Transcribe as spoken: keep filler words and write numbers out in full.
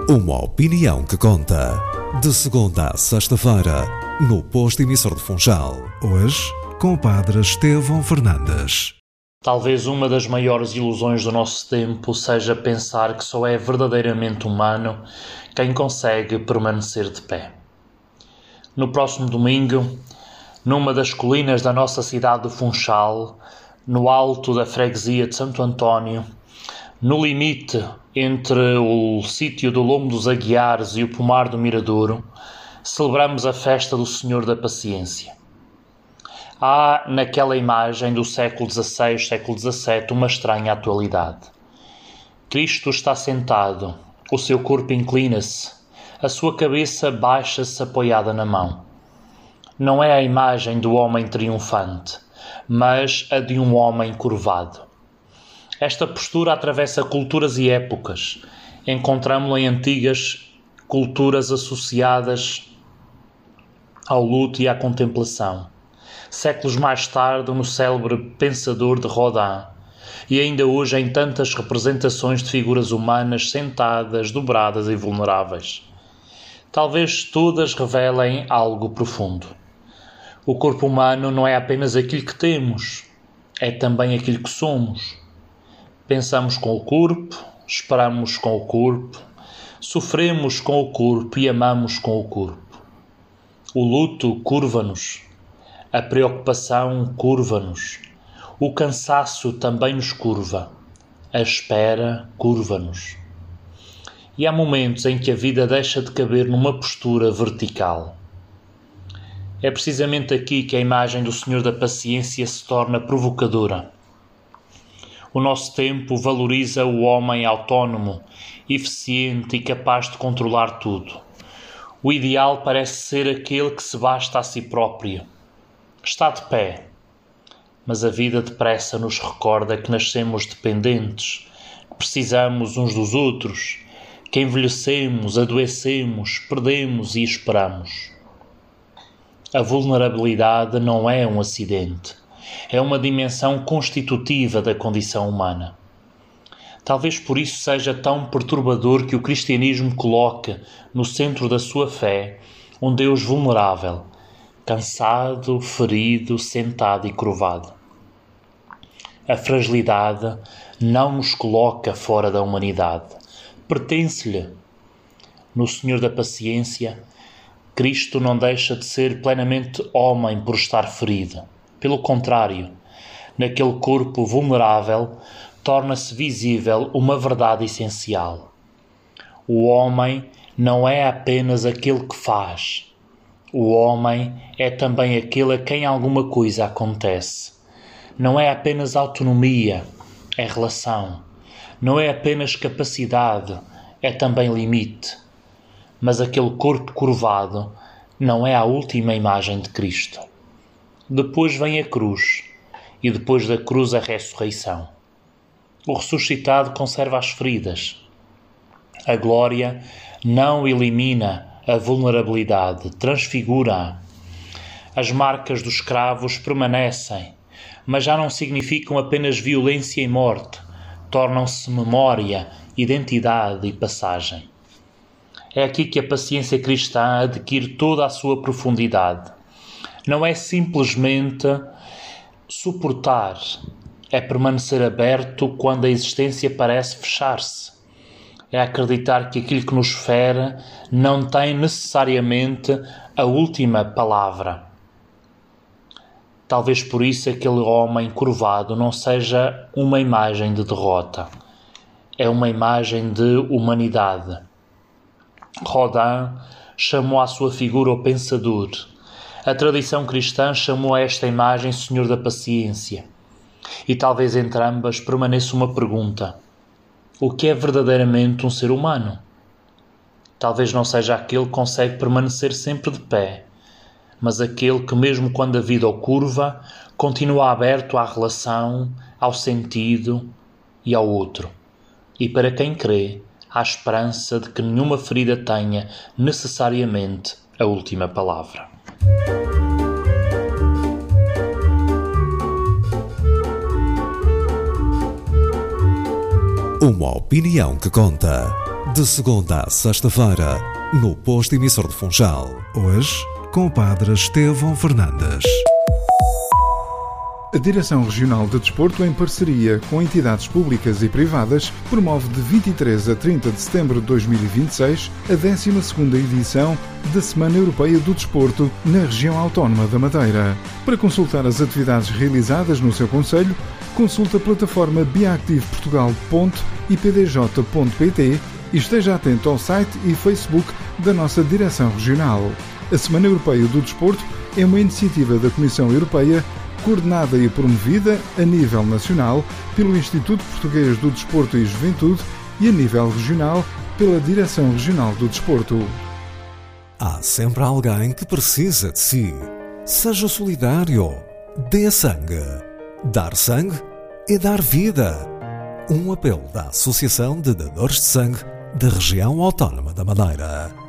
Uma opinião que conta. De segunda a sexta-feira, no Posto Emissor de Funchal. Hoje, com o padre Estevão Fernandes. Talvez uma das maiores ilusões do nosso tempo seja pensar que só é verdadeiramente humano quem consegue permanecer de pé. No próximo domingo, numa das colinas da nossa cidade de Funchal, no alto da freguesia de Santo António, no limite entre o sítio do Lombo dos Aguiares e o pomar do Miradouro, celebramos a festa do Senhor da Paciência. Há naquela imagem do século dezasseis, século dezassete, uma estranha atualidade. Cristo está sentado, o seu corpo inclina-se, a sua cabeça baixa-se apoiada na mão. Não é a imagem do homem triunfante, mas a de um homem curvado. Esta postura atravessa culturas e épocas. Encontramo-la em antigas culturas associadas ao luto e à contemplação. Séculos mais tarde, no célebre Pensador de Rodin, e ainda hoje em tantas representações de figuras humanas sentadas, dobradas e vulneráveis. Talvez todas revelem algo profundo. O corpo humano não é apenas aquilo que temos, é também aquilo que somos. Pensamos com o corpo, esperamos com o corpo, sofremos com o corpo e amamos com o corpo. O luto curva-nos, a preocupação curva-nos, o cansaço também nos curva, a espera curva-nos. E há momentos em que a vida deixa de caber numa postura vertical. É precisamente aqui que a imagem do Senhor da Paciência se torna provocadora. O nosso tempo valoriza o homem autónomo, eficiente e capaz de controlar tudo. O ideal parece ser aquele que se basta a si próprio. Está de pé, mas a vida depressa nos recorda que nascemos dependentes, que precisamos uns dos outros, que envelhecemos, adoecemos, perdemos e esperamos. A vulnerabilidade não é um acidente. É uma dimensão constitutiva da condição humana. Talvez por isso seja tão perturbador que o cristianismo coloque no centro da sua fé um Deus vulnerável, cansado, ferido, sentado e curvado. A fragilidade não nos coloca fora da humanidade. Pertence-lhe. No Senhor da Paciência, Cristo não deixa de ser plenamente homem por estar ferido. Pelo contrário, naquele corpo vulnerável, torna-se visível uma verdade essencial. O homem não é apenas aquele que faz. O homem é também aquele a quem alguma coisa acontece. Não é apenas autonomia, é relação. Não é apenas capacidade, é também limite. Mas aquele corpo curvado não é a última imagem de Cristo. Depois vem a cruz, e depois da cruz a ressurreição. O ressuscitado conserva as feridas. A glória não elimina a vulnerabilidade, transfigura-a. As marcas dos cravos permanecem, mas já não significam apenas violência e morte, tornam-se memória, identidade e passagem. É aqui que a paciência cristã adquire toda a sua profundidade. Não é simplesmente suportar, é permanecer aberto quando a existência parece fechar-se. É acreditar que aquilo que nos fere não tem necessariamente a última palavra. Talvez por isso aquele homem curvado não seja uma imagem de derrota, é uma imagem de humanidade. Rodin chamou à sua figura o Pensador. A tradição cristã chamou a esta imagem Senhor da Paciência. E talvez entre ambas permaneça uma pergunta. O que é verdadeiramente um ser humano? Talvez não seja aquele que consegue permanecer sempre de pé, mas aquele que mesmo quando a vida o curva, continua aberto à relação, ao sentido e ao outro. E para quem crê, há esperança de que nenhuma ferida tenha necessariamente a última palavra. Uma opinião que conta. De segunda a sexta-feira, no posto emissor de Funchal. Hoje, com o padre Estevão Fernandes. A Direção Regional de Desporto, em parceria com entidades públicas e privadas, promove de vinte e três a trinta de setembro de dois mil e vinte e seis a décima segunda edição da Semana Europeia do Desporto na região autónoma da Madeira. Para consultar as atividades realizadas no seu concelho, consulte a plataforma biactive portugal ponto i p d j ponto p t e esteja atento ao site e Facebook da nossa Direção Regional. A Semana Europeia do Desporto é uma iniciativa da Comissão Europeia coordenada e promovida a nível nacional pelo Instituto Português do Desporto e Juventude e a nível regional pela Direção Regional do Desporto. Há sempre alguém que precisa de si. Seja solidário. Dê sangue. Dar sangue é dar vida. Um apelo da Associação de Dadores de Sangue da Região Autónoma da Madeira.